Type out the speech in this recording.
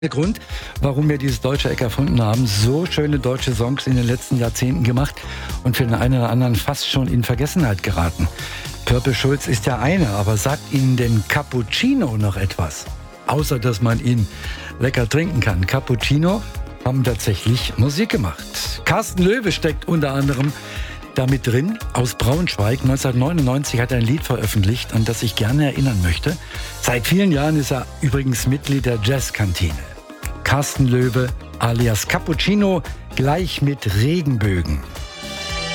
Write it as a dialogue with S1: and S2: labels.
S1: Der Grund, warum wir dieses deutsche Eck erfunden haben, so schöne deutsche Songs in den letzten Jahrzehnten gemacht und für den einen oder anderen fast schon in Vergessenheit geraten. Purple Schulz ist ja eine, aber sagt Ihnen denn Cappuccino noch etwas? Außer, dass man ihn lecker trinken kann. Cappuccino haben tatsächlich Musik gemacht. Carsten Löwe steckt unter anderem damit drin, aus Braunschweig. 1999 hat er ein Lied veröffentlicht, an das ich gerne erinnern möchte. Seit vielen Jahren ist er übrigens Mitglied der Jazzkantine. Carsten Löwe alias Cappuccino, gleich mit Regenbögen.